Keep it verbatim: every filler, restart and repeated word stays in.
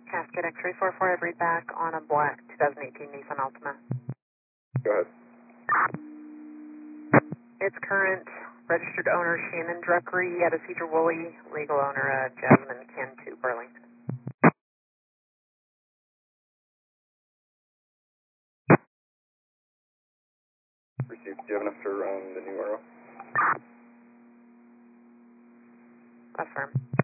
Cascade X-ray four four, I've read back on a black twenty eighteen Nissan Altima. Go ahead. Its current registered owner, Shannon Druckery, Yetta Cedar Woolley, legal owner, uh, Jasmine Cantu Burlington. Received. Do you have enough to run the new arrow? Affirm.